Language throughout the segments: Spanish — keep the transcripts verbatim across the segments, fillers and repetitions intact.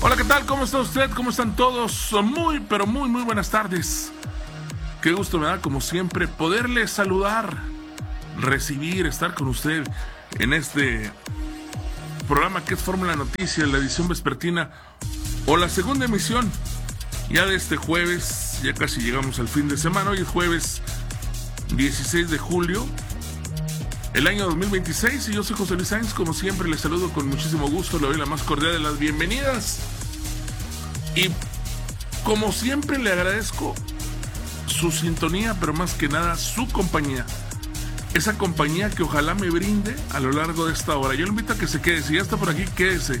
Hola, ¿qué tal? ¿Cómo está usted? ¿Cómo están todos? Muy, pero muy, muy buenas tardes. Qué gusto me da, como siempre, poderle saludar, recibir, estar con usted en este programa que es Fórmula Noticias, la edición vespertina o la segunda emisión ya de este jueves. Ya casi llegamos al fin de semana. Hoy es jueves dieciséis de julio, el año dos mil veintiséis, y yo soy José Luis Sáenz. Como siempre, les saludo con muchísimo gusto, le doy la más cordial de las bienvenidas. Y como siempre le agradezco su sintonía, pero más que nada su compañía. Esa compañía que ojalá me brinde a lo largo de esta hora. Yo le invito a que se quede. Si ya está por aquí, quédese.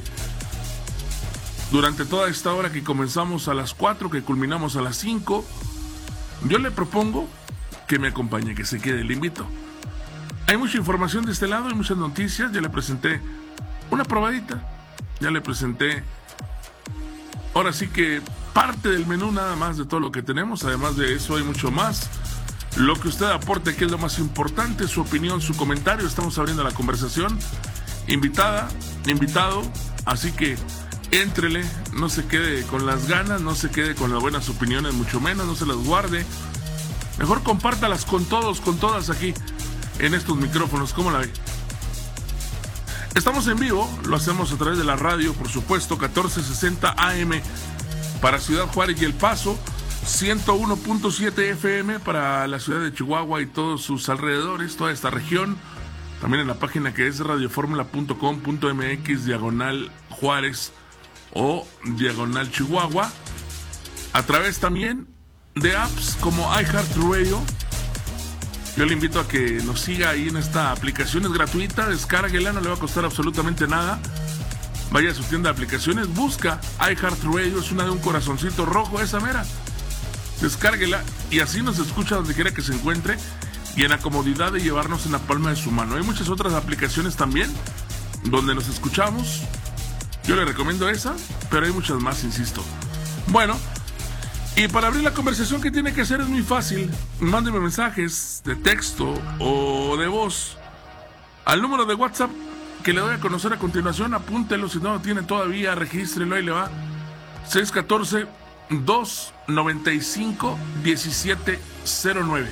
Durante toda esta hora que comenzamos a las cuatro, que culminamos a las cinco, yo le propongo que me acompañe, que se quede. Le invito. Hay mucha información de este lado, hay muchas noticias. Ya le presenté una probadita. Ya le presenté, ahora sí que parte del menú nada más de todo lo que tenemos. Además de eso hay mucho más. Lo que usted aporte, que es lo más importante, su opinión, su comentario. Estamos abriendo la conversación. Invitada, invitado. Así que éntrele, no se quede con las ganas, no se quede con las buenas opiniones, mucho menos, no se las guarde. Mejor compártalas con todos, con todas aquí en estos micrófonos. ¿Cómo la ve? Estamos en vivo, lo hacemos a través de la radio, por supuesto, catorce sesenta A M para Ciudad Juárez y El Paso, ciento uno punto siete F M para la ciudad de Chihuahua y todos sus alrededores, toda esta región. También en la página que es radioformula punto com punto m x diagonal Juárez o diagonal Chihuahua. A través también de apps como iHeartRadio. Yo le invito a que nos siga ahí en esta aplicación, es gratuita, descárguela, no le va a costar absolutamente nada. Vaya a su tienda de aplicaciones, busca iHeartRadio, es una de un corazoncito rojo, esa mera. Descárguela y así nos escucha donde quiera que se encuentre y en la comodidad de llevarnos en la palma de su mano. Hay muchas otras aplicaciones también donde nos escuchamos. Yo le recomiendo esa, pero hay muchas más, insisto. Bueno, y para abrir la conversación, ¿qué tiene que hacer? Es muy fácil. Mándeme mensajes de texto o de voz al número de WhatsApp que le doy a conocer a continuación. Apúntelo, si no lo tiene todavía, regístrelo, ahí le va. seis uno cuatro, dos nueve cinco, uno siete cero nueve.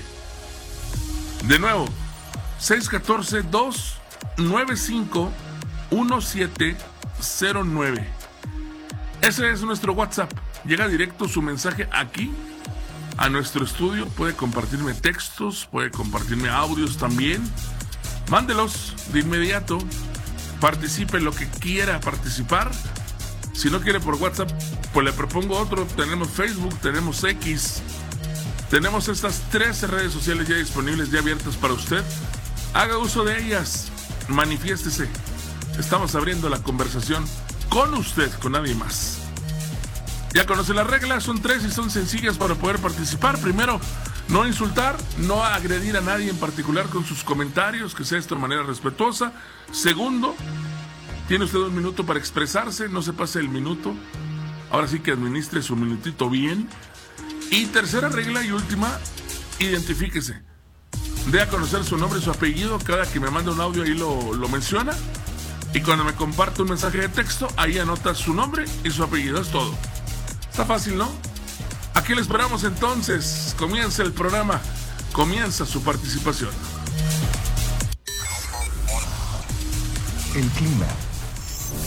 De nuevo, seis uno cuatro, dos nueve cinco, uno siete cero nueve. Ese es nuestro WhatsApp. Llega directo su mensaje aquí a nuestro estudio. Puede compartirme textos, puede compartirme audios también. Mándelos de inmediato. Participe en lo que quiera participar. Si no quiere por WhatsApp, pues le propongo otro. Tenemos Facebook, tenemos X. Tenemos estas trece redes sociales ya disponibles, ya abiertas para usted. Haga uso de ellas. Manifiéstese. Estamos abriendo la conversación con usted, con nadie más. Ya conoce las reglas, son tres y son sencillas para poder participar. Primero, no insultar, no agredir a nadie en particular con sus comentarios, que sea esto de manera respetuosa. Segundo, tiene usted un minuto para expresarse, no se pase el minuto. Ahora sí que administre su minutito bien. Y tercera regla y última, identifíquese. Dé a conocer su nombre y su apellido. Cada que me manda un audio ahí lo, lo menciona. Y cuando me comparte un mensaje de texto, ahí anota su nombre y su apellido. Es todo. Está fácil, ¿no? Aquí le esperamos entonces. Comienza el programa. Comienza su participación. El clima